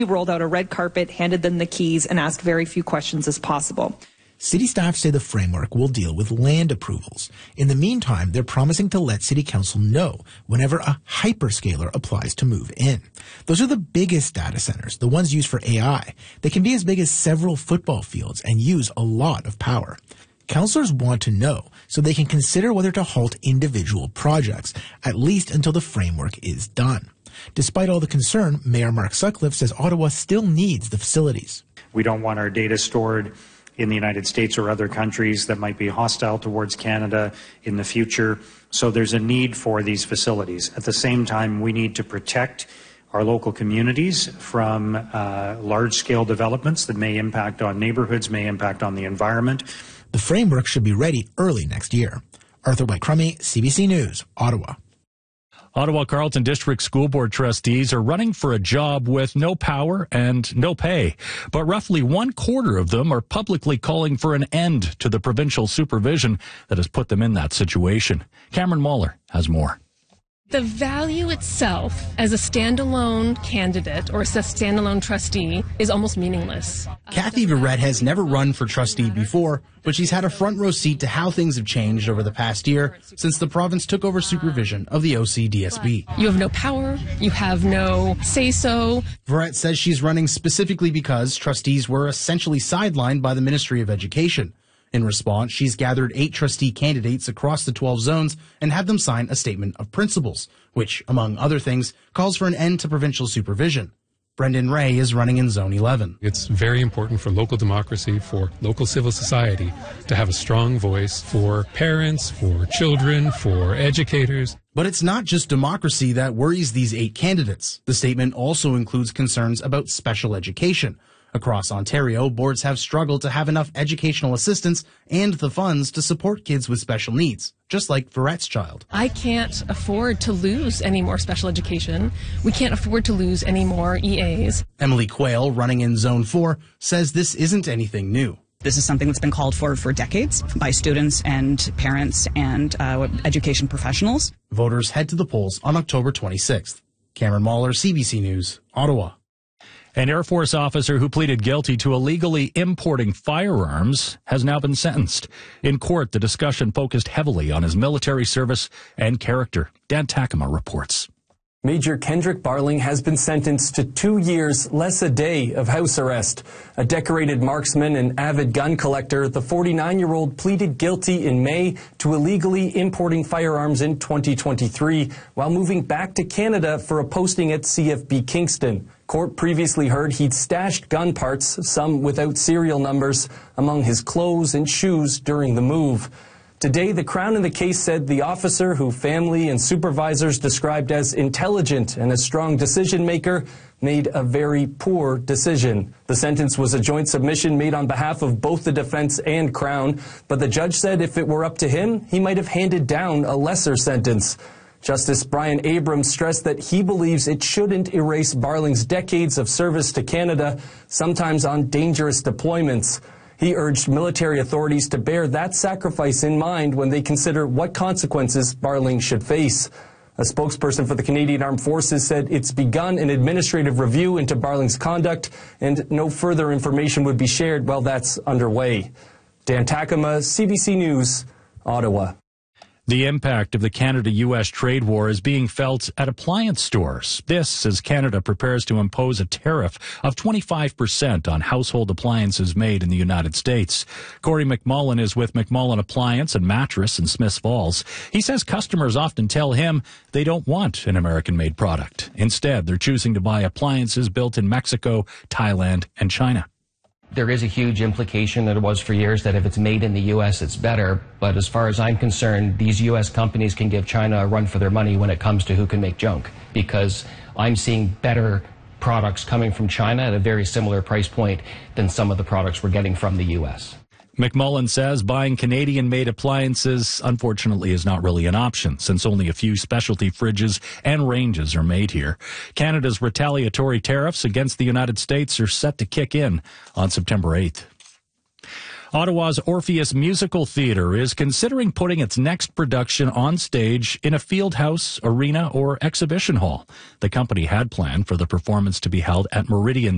We rolled out a red carpet, handed them the keys, and asked very few questions as possible. City staff say the framework will deal with land approvals. In the meantime, they're promising to let City Council know whenever a hyperscaler applies to move in. Those are the biggest data centers, the ones used for AI. They can be as big as several football fields and use a lot of power. Councillors want to know so they can consider whether to halt individual projects, at least until the framework is done. Despite all the concern, Mayor Mark Sutcliffe says Ottawa still needs the facilities. We don't want our data stored in the United States or other countries that might be hostile towards Canada in the future. So there's a need for these facilities. At the same time, we need to protect our local communities from large-scale developments that may impact on neighborhoods, may impact on the environment. The framework should be ready early next year. Arthur White-Crummey, CBC News, Ottawa. Ottawa Carleton District School Board trustees are running for a job with no power and no pay, but roughly 1/4 of them are publicly calling for an end to the provincial supervision that has put them in that situation. Cameron Mahler has more. The value itself as a standalone candidate or as a standalone trustee is almost meaningless. Kathy Verrett has never run for trustee before, but she's had a front row seat to how things have changed over the past year since the province took over supervision of the OCDSB. You have no power, you have no say-so. Verrett says she's running specifically because trustees were essentially sidelined by the Ministry of Education. In response, she's gathered 8 trustee candidates across the 12 zones and had them sign a statement of principles, which, among other things, calls for an end to provincial supervision. Brendan Ray is running in Zone 11. It's very important for local democracy, for local civil society, to have a strong voice for parents, for children, for educators. But it's not just democracy that worries these 8 candidates. The statement also includes concerns about special education. Across Ontario, boards have struggled to have enough educational assistance and the funds to support kids with special needs, just like Verrett's child. I can't afford to lose any more special education. We can't afford to lose any more EAs. Emily Quayle, running in Zone 4, says this isn't anything new. This is something that's been called for decades by students and parents and education professionals. Voters head to the polls on October 26th. Cameron Mahler, CBC News, Ottawa. An Air Force officer who pleaded guilty to illegally importing firearms has now been sentenced. In court, the discussion focused heavily on his military service and character. Dan Takema reports. Major Kendrick Barling has been sentenced to 2 years, less a day of house arrest. A decorated marksman and avid gun collector, the 49-year-old pleaded guilty in May to illegally importing firearms in 2023 while moving back to Canada for a posting at CFB Kingston. Court previously heard he'd stashed gun parts, some without serial numbers, among his clothes and shoes during the move. Today, the Crown in the case said the officer, who family and supervisors described as intelligent and a strong decision maker, made a very poor decision. The sentence was a joint submission made on behalf of both the defense and Crown, but the judge said if it were up to him, he might have handed down a lesser sentence. Justice Brian Abrams stressed that he believes it shouldn't erase Barling's decades of service to Canada, sometimes on dangerous deployments. He urged military authorities to bear that sacrifice in mind when they consider what consequences Barling should face. A spokesperson for the Canadian Armed Forces said it's begun an administrative review into Barling's conduct and no further information would be shared while that's underway. Dan Takema, CBC News, Ottawa. The impact of the Canada-U.S. trade war is being felt at appliance stores. This as Canada prepares to impose a tariff of 25% on household appliances made in the United States. Corey McMullen is with McMullen Appliance and Mattress in Smiths Falls. He says customers often tell him they don't want an American-made product. Instead, they're choosing to buy appliances built in Mexico, Thailand, and China. There is a huge implication that it was for years that if it's made in the U.S., it's better. But as far as I'm concerned, these U.S. companies can give China a run for their money when it comes to who can make junk, because I'm seeing better products coming from China at a very similar price point than some of the products we're getting from the U.S. McMullen says buying Canadian-made appliances, unfortunately, is not really an option, since only a few specialty fridges and ranges are made here. Canada's retaliatory tariffs against the United States are set to kick in on September 8th. Ottawa's Orpheus Musical Theatre is considering putting its next production on stage in a field house, arena, or exhibition hall. The company had planned for the performance to be held at Meridian